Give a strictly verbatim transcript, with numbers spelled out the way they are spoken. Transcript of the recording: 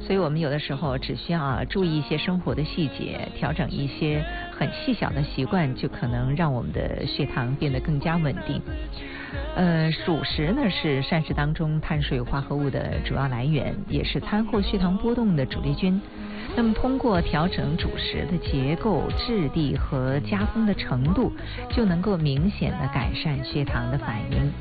所以我们有的时候只需要注意一些生活的细节，调整一些很细小的习惯，就可能让我们的血糖变得更加稳定。呃，主食呢是膳食当中碳水化合物的主要来源，也是餐后血糖波动的主力军。那么通过调整主食的结构、质地和加工的程度，就能够明显的改善血糖的反应。